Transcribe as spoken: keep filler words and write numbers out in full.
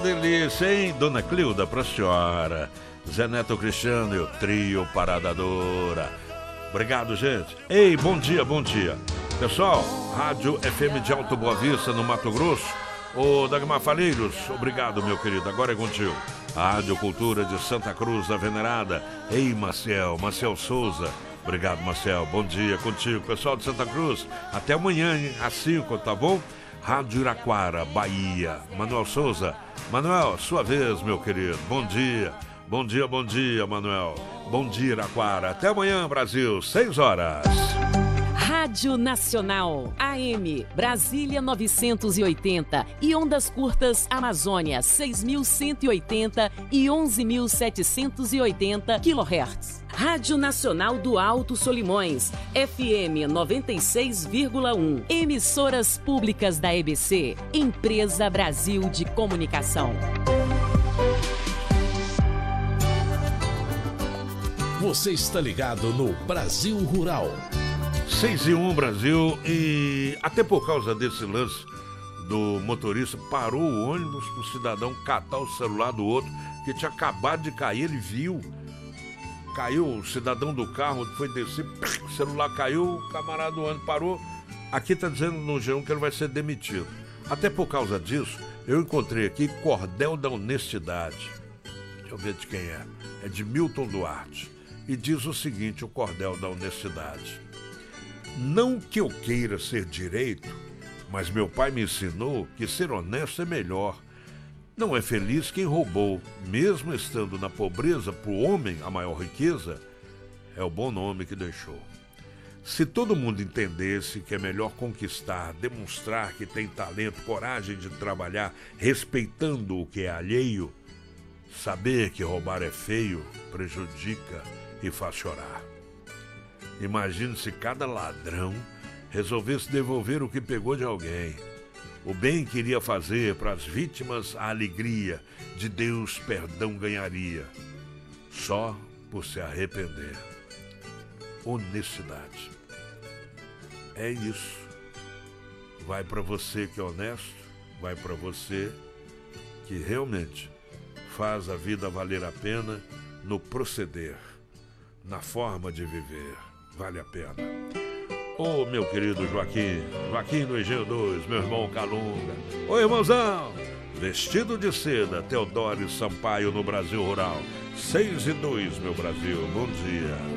delícia, hein? Dona Cleuda pra senhora. Zé Neto Cristiano e o trio Parada Dura. Obrigado, gente. Ei, bom dia, bom dia. Pessoal, Rádio F M de Alto Boa Vista, no Mato Grosso. Ô, Dagmar Falheiros, obrigado, meu querido. Agora é contigo. Rádio Cultura de Santa Cruz da Venerada. Ei, Maciel, Maciel Souza. Obrigado, Maciel. Bom dia contigo. Pessoal de Santa Cruz, até amanhã, hein? Às cinco, tá bom? Rádio Iraquara, Bahia. Manuel Souza. Manuel, sua vez, meu querido. Bom dia. Bom dia, bom dia, Manuel. Bom dia, Iraquara. Até amanhã, Brasil, seis horas. Rádio Nacional, A M, Brasília novecentos e oitenta e ondas curtas Amazônia seis mil cento e oitenta e onze mil setecentos e oitenta quilohertz. Rádio Nacional do Alto Solimões, F M noventa e seis vírgula um. Emissoras públicas da E B C, Empresa Brasil de Comunicação. Você está ligado no Brasil Rural. seis e um, Brasil, e até por causa desse lance do motorista, parou o ônibus pro cidadão catar o celular do outro, que tinha acabado de cair, ele viu. Caiu, o cidadão do carro foi descer, o celular caiu, o camarada do ônibus parou. Aqui tá dizendo no G um que ele vai ser demitido. Até por causa disso, eu encontrei aqui Cordel da Honestidade. Deixa eu ver de quem é. É de Milton Duarte. E diz o seguinte, o Cordel da Honestidade. Não que eu queira ser direito, mas meu pai me ensinou que ser honesto é melhor. Não é feliz quem roubou, mesmo estando na pobreza, para o homem a maior riqueza, é o bom nome que deixou. Se todo mundo entendesse que é melhor conquistar, demonstrar que tem talento, coragem de trabalhar, respeitando o que é alheio, saber que roubar é feio, prejudica e faz chorar. Imagine se cada ladrão resolvesse devolver o que pegou de alguém. O bem que iria fazer para as vítimas, a alegria de Deus perdão ganharia. Só por se arrepender. Honestidade. É isso. Vai para você que é honesto, vai para você que realmente faz a vida valer a pena no proceder, na forma de viver. Vale a pena. Ô, meu querido Joaquim, Joaquim do Engenho dois, meu irmão Calunga. Ô, irmãozão, vestido de seda, Teodoro Sampaio no Brasil Rural. seis e dois, meu Brasil, bom dia.